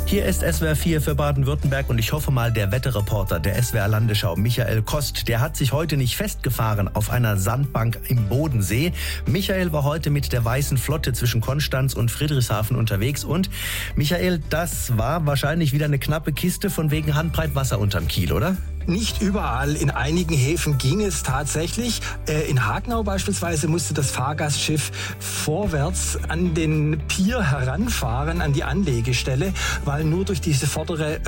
Hier ist SWR 4 für Baden-Württemberg und ich hoffe mal, der Wetterreporter der SWR Landesschau, Michael Kost, der hat sich heute nicht festgefahren auf einer Sandbank im Bodensee. Michael war heute mit der Weißen Flotte zwischen Konstanz und Friedrichshafen unterwegs und Michael, das war wahrscheinlich wieder eine knappe Kiste von wegen Handbreit Wasser unterm Kiel, oder? Nicht überall. In einigen Häfen ging es tatsächlich. In Hagenau beispielsweise musste das Fahrgastschiff vorwärts an den Pier heranfahren, an die Anlegestelle, weil nur durch diese vordere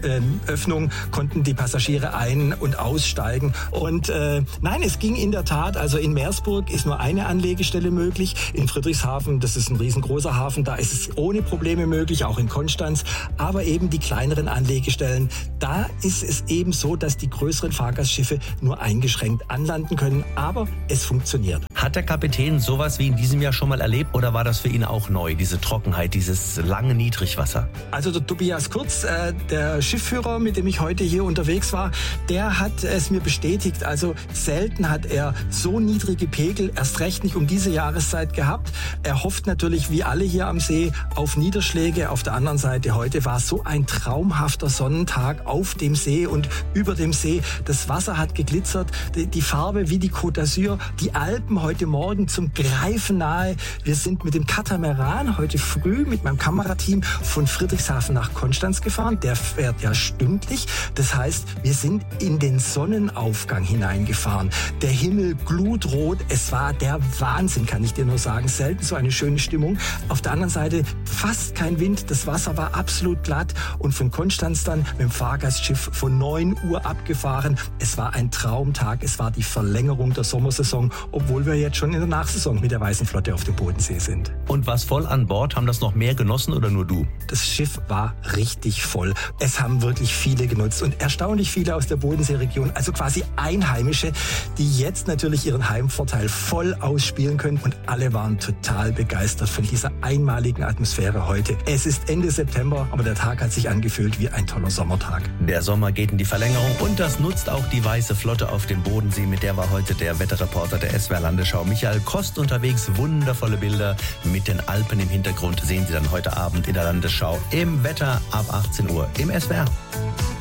Öffnung konnten die Passagiere ein- und aussteigen. Und nein, es ging in der Tat. Also in Meersburg ist nur eine Anlegestelle möglich. In Friedrichshafen, das ist ein riesengroßer Hafen, da ist es ohne Probleme möglich, auch in Konstanz. Aber eben die kleineren Anlegestellen, da ist es eben so, dass die größeren Fahrgastschiffe nur eingeschränkt anlanden können. Aber es funktioniert. Hat der Kapitän sowas wie in diesem Jahr schon mal erlebt oder war das für ihn auch neu, diese Trockenheit, dieses lange Niedrigwasser? Also der Tobias Kurz, der Schiffführer, mit dem ich heute hier unterwegs war, der hat es mir bestätigt. Also selten hat er so niedrige Pegel, erst recht nicht um diese Jahreszeit gehabt. Er hofft natürlich, wie alle hier am See, auf Niederschläge. Auf der anderen Seite, heute war so ein traumhafter Sonnentag auf dem See und über dem See. Das Wasser hat geglitzert, die Farbe wie die Côte d'Azur, die Alpen heute Morgen zum Greifen nahe. Wir sind mit dem Katamaran heute früh mit meinem Kamerateam von Friedrichshafen nach Konstanz gefahren. Der fährt ja stündlich. Das heißt, wir sind in den Sonnenaufgang hineingefahren. Der Himmel glutrot. Es war der Wahnsinn, kann ich dir nur sagen. Selten so eine schöne Stimmung. Auf der anderen Seite fast kein Wind. Das Wasser war absolut glatt. Und von Konstanz dann mit dem Fahrgastschiff von 9 Uhr abgefahren. Es war ein Traumtag. Es war die Verlängerung der Sommersaison, obwohl wir jetzt schon in der Nachsaison mit der Weißen Flotte auf dem Bodensee sind. Und was voll an Bord? Haben das noch mehr genossen oder nur du? Das Schiff war richtig voll. Es haben wirklich viele genutzt und erstaunlich viele aus der Bodenseeregion, also quasi Einheimische, die jetzt natürlich ihren Heimvorteil voll ausspielen können und alle waren total begeistert von dieser einmaligen Atmosphäre heute. Es ist Ende September, aber der Tag hat sich angefühlt wie ein toller Sommertag. Der Sommer geht in die Verlängerung und das nutzt auch die Weiße Flotte auf dem Bodensee. Mit der war heute der Wetterreporter der SWR Landesschau Michael Kost unterwegs. Wundervolle Bilder mit den Alpen im Hintergrund sehen Sie dann heute Abend in der Landesschau im Wetter ab 18 Uhr im SWR.